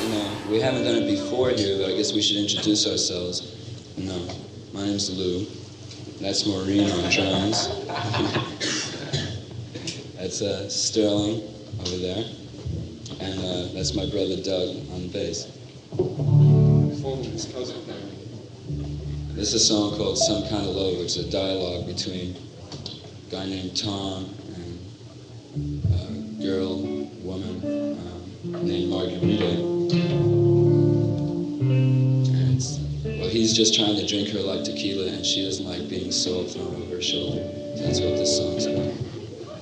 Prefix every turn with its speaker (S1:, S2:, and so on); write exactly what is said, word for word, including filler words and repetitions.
S1: you know, we haven't done it before here, but I guess we should introduce ourselves. No, my name's Lou. That's Maureen on drums. That's uh, Sterling over there. And uh, that's my brother Doug on bass. This is a song called Some Kind of Love, which is a dialogue between a guy named Tom and a girl, woman, uh, named Margarita. And it's, well, he's just trying to drink her like tequila, and she doesn't like being salt thrown over her shoulder. That's what this song's about.